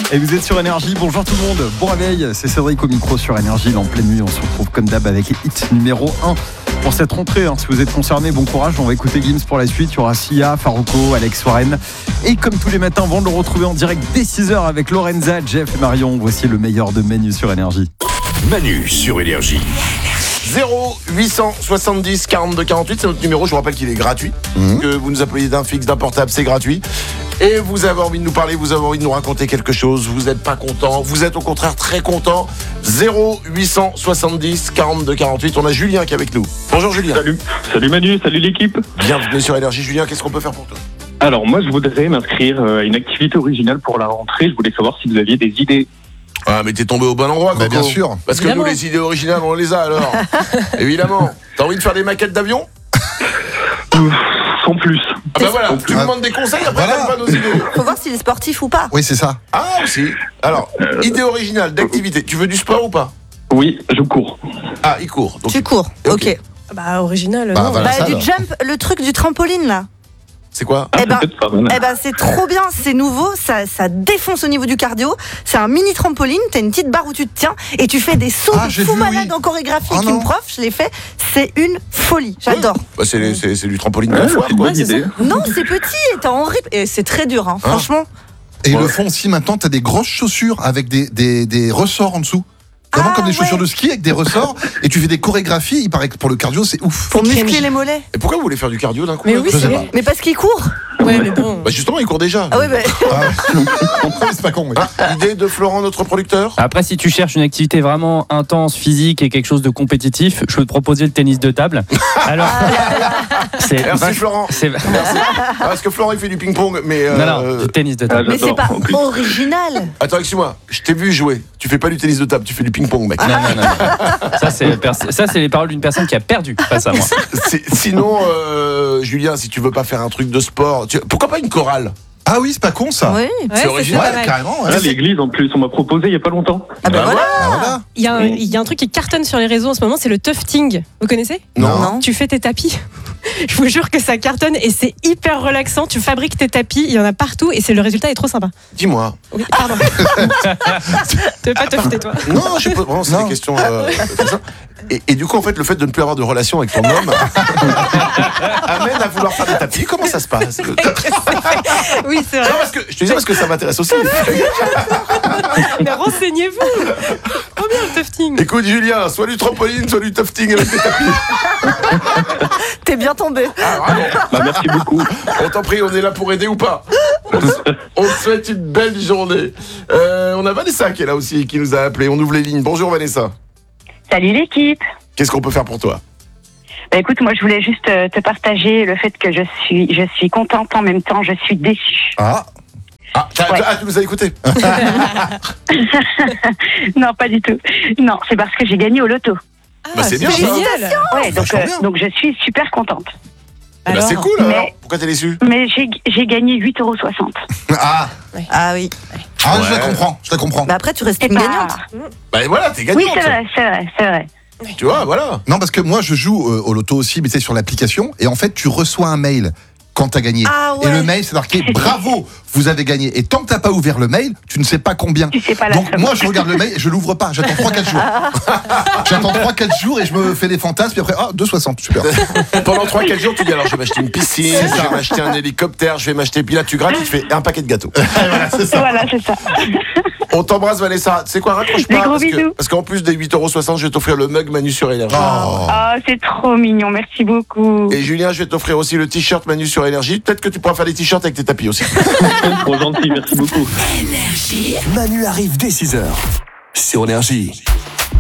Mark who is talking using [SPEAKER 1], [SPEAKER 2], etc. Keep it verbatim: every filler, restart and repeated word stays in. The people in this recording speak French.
[SPEAKER 1] Et vous êtes sur Énergie, bonjour tout le monde, bon réveil, c'est Cédric au micro sur Énergie, en pleine nuit, on se retrouve comme d'hab avec hit numéro un pour cette rentrée. Hein. Si vous êtes concernés, bon courage, on va écouter Gims pour la suite, il y aura Sia, Farruko, Alex Warren. Et comme tous les matins, avant de le retrouver en direct dès six heures avec Lorenza, Jeff et Marion, voici le meilleur de Manu sur Énergie.
[SPEAKER 2] Manu sur Énergie.
[SPEAKER 3] zéro huit cent soixante-dix quarante-deux quarante-huit, c'est notre numéro, je vous rappelle qu'il est gratuit. Mmh. Que vous nous appelez d'un fixe, d'un portable, c'est gratuit. Et vous avez envie de nous parler, vous avez envie de nous raconter quelque chose, vous n'êtes pas content, vous êtes au contraire très content. zéro huit cent soixante-dix quarante-deux quarante-huit, on a Julien qui est avec nous. Bonjour Julien.
[SPEAKER 4] Salut, salut Manu, salut l'équipe.
[SPEAKER 3] Bienvenue sur Énergie. Julien, qu'est-ce qu'on peut faire pour toi?
[SPEAKER 4] Alors moi je voudrais m'inscrire à une activité originale pour la rentrée, je voulais savoir si vous aviez des idées.
[SPEAKER 3] Ah mais t'es tombé au bon endroit,
[SPEAKER 5] bah, bien sûr.
[SPEAKER 3] Parce que évidemment. Nous les idées originales on les a alors. Évidemment. T'as envie de faire des maquettes d'avion?
[SPEAKER 4] Sans plus.
[SPEAKER 3] Ah bah voilà, tu nous demandes des conseils, après voilà. Pas nos idées.
[SPEAKER 6] Faut voir s'il est sportif ou pas.
[SPEAKER 5] Oui, c'est ça.
[SPEAKER 3] Ah aussi. Alors, euh... idée originale d'activité. Tu veux du sport ou pas?
[SPEAKER 4] Oui, je cours.
[SPEAKER 3] Ah, il court. Donc
[SPEAKER 6] tu cours, ok. okay.
[SPEAKER 7] Bah original.
[SPEAKER 5] Bah,
[SPEAKER 7] non.
[SPEAKER 5] voilà,
[SPEAKER 6] bah du jump, le truc du trampoline là.
[SPEAKER 3] C'est quoi?
[SPEAKER 4] Ah,
[SPEAKER 6] Eh ben, eh ben c'est trop bien, c'est nouveau, ça, ça défonce au niveau du cardio. C'est un mini trampoline, t'as une petite barre où tu te tiens et tu fais des sauts
[SPEAKER 5] ah,
[SPEAKER 6] de fou
[SPEAKER 5] vu,
[SPEAKER 6] malade
[SPEAKER 5] oui.
[SPEAKER 6] en chorégraphie
[SPEAKER 5] oh,
[SPEAKER 6] avec une prof, je l'ai fait, c'est une folie, j'adore.
[SPEAKER 3] Oui. Bah, c'est, c'est, c'est du trampoline de
[SPEAKER 4] ouais,
[SPEAKER 3] la foire,
[SPEAKER 4] quoi. C'est
[SPEAKER 6] non, c'est petit et t'es en rip et c'est très dur, hein, hein franchement.
[SPEAKER 5] Et ils ouais. le font aussi maintenant, t'as des grosses chaussures avec des, des, des ressorts en dessous. Vraiment ah, comme des chaussures ouais. de ski avec des ressorts et tu fais des chorégraphies, il paraît que pour le cardio c'est ouf.
[SPEAKER 6] Pour muscler les mollets.
[SPEAKER 3] Et pourquoi vous voulez faire du cardio d'un coup?
[SPEAKER 7] Mais oui, c'est
[SPEAKER 6] mais parce qu'il court.
[SPEAKER 7] Ouais, mais bon.
[SPEAKER 3] Bah justement, il court déjà.
[SPEAKER 6] Ah oui, bah.
[SPEAKER 5] Ah, c'est pas con. Oui.
[SPEAKER 3] Ah, idée de Florent, notre producteur.
[SPEAKER 8] Après, si tu cherches une activité vraiment intense, physique et quelque chose de compétitif, je peux te proposer le tennis de table. Alors,
[SPEAKER 3] c'est merci vache, Florent.
[SPEAKER 8] C'est...
[SPEAKER 3] Merci. Ah, parce que Florent il fait du ping-pong, mais euh...
[SPEAKER 8] non, non, du tennis de table.
[SPEAKER 6] Mais c'est pas original.
[SPEAKER 3] Attends, excuse-moi, je t'ai vu jouer. Tu fais pas du tennis de table, tu fais du ping-pong, mec.
[SPEAKER 8] Non, non, non. Ça c'est, pers- ça, c'est les paroles d'une personne qui a perdu face à moi.
[SPEAKER 3] C'est, sinon, euh, Julien, si tu veux pas faire un truc de sport, tu... pourquoi pas une chorale?
[SPEAKER 5] Ah oui, c'est pas con ça.
[SPEAKER 6] Oui,
[SPEAKER 3] c'est ouais, original,
[SPEAKER 5] ouais, carrément. Ouais.
[SPEAKER 4] Là, l'église en plus, on m'a proposé il y a pas longtemps.
[SPEAKER 6] Ah bah, bah voilà.
[SPEAKER 5] Ah, voilà.
[SPEAKER 7] Il y a un, il y a un truc qui cartonne sur les réseaux en ce moment, c'est le tufting. Vous connaissez?
[SPEAKER 3] Non.
[SPEAKER 6] non.
[SPEAKER 7] Tu fais tes tapis. Je vous jure que ça cartonne et c'est hyper relaxant. Tu fabriques tes tapis, il y en a partout et c'est le résultat est trop sympa.
[SPEAKER 3] Dis-moi.
[SPEAKER 7] Oui, pardon. Tu veux pas tufter toi?
[SPEAKER 3] Non, je sais pas. Vraiment, c'est non. Des questions. Euh, ça. Et, et du coup, en fait, le fait de ne plus avoir de relation avec ton homme amène à vouloir faire des tapis. Comment ça se passe?
[SPEAKER 7] Oui, c'est vrai.
[SPEAKER 3] Non, parce que je te dis parce que ça m'intéresse aussi.
[SPEAKER 7] Mais renseignez-vous. Trop bien le tufting.
[SPEAKER 3] Écoute, Julien, soit du trampoline, soit du tufting avec des tapis.
[SPEAKER 6] T'es bien tombé.
[SPEAKER 3] Ah, vraiment.
[SPEAKER 4] Bah, merci beaucoup.
[SPEAKER 3] On t'en prie, on est là pour aider ou pas? On, on te souhaite une belle journée. Euh, on a Vanessa qui est là aussi, qui nous a appelé. On ouvre les lignes. Bonjour Vanessa.
[SPEAKER 9] Salut l'équipe.
[SPEAKER 3] Qu'est-ce qu'on peut faire pour toi?
[SPEAKER 9] Bah écoute, moi je voulais juste te partager le fait que je suis, je suis contente en même temps, je suis déçue.
[SPEAKER 5] Ah.
[SPEAKER 3] Ah, ouais. ah, tu nous as écouté?
[SPEAKER 9] Non, pas du tout. Non, c'est parce que j'ai gagné au loto.
[SPEAKER 7] Ah,
[SPEAKER 3] bah c'est, c'est bien ça.
[SPEAKER 9] Ouais, donc, euh, donc je suis super contente.
[SPEAKER 3] Bah c'est cool
[SPEAKER 9] mais,
[SPEAKER 3] alors. Pourquoi t'es déçue?
[SPEAKER 9] Mais j'ai, j'ai gagné huit euros soixante.
[SPEAKER 5] Ah.
[SPEAKER 6] Ouais. Ah oui.
[SPEAKER 5] Ah,
[SPEAKER 3] ouais.
[SPEAKER 5] je la comprends, je la comprends.
[SPEAKER 6] Bah après tu restes
[SPEAKER 9] et
[SPEAKER 6] une
[SPEAKER 9] bah,
[SPEAKER 6] gagnante.
[SPEAKER 3] Bah voilà, t'es gagnante.
[SPEAKER 9] Oui, c'est vrai, c'est vrai, c'est vrai.
[SPEAKER 3] Tu vois, voilà.
[SPEAKER 5] Non, parce que moi je joue euh, au loto aussi, mais c'est sur l'application, et en fait tu reçois un mail quand t'as gagné.
[SPEAKER 6] Ah ouais.
[SPEAKER 5] Et le mail c'est marqué bravo, vous avez gagné. Et tant que t'as pas ouvert le mail, tu ne sais pas combien.
[SPEAKER 9] Tu sais pas la
[SPEAKER 5] Donc
[SPEAKER 9] somme.
[SPEAKER 5] moi je regarde le mail et je l'ouvre pas, j'attends trois quatre jours. J'attends trois quatre jours et je me fais des fantasmes, puis après, ah, deux soixante, super.
[SPEAKER 3] Pendant trois quatre jours, tu dis alors je vais m'acheter une piscine, je vais m'acheter un hélicoptère, je vais m'acheter, puis là tu grattes, tu te fais un paquet de gâteaux.
[SPEAKER 5] Voilà, c'est ça.
[SPEAKER 9] Voilà, c'est ça.
[SPEAKER 3] On t'embrasse Vanessa. Tu sais quoi, raccroche
[SPEAKER 9] Des
[SPEAKER 3] pas
[SPEAKER 9] gros
[SPEAKER 3] parce, que,
[SPEAKER 9] bisous.
[SPEAKER 3] parce qu'en plus des huit euros soixante, je vais t'offrir le mug Manu sur Énergie.
[SPEAKER 5] Oh.
[SPEAKER 9] Oh, c'est trop mignon, merci beaucoup.
[SPEAKER 3] Et Julien, je vais t'offrir aussi le t-shirt Manu sur Énergie. Peut-être que tu pourras faire des t-shirts avec tes tapis aussi.
[SPEAKER 4] Trop gentil, merci beaucoup.
[SPEAKER 2] Manu arrive dès six heures sur Énergie.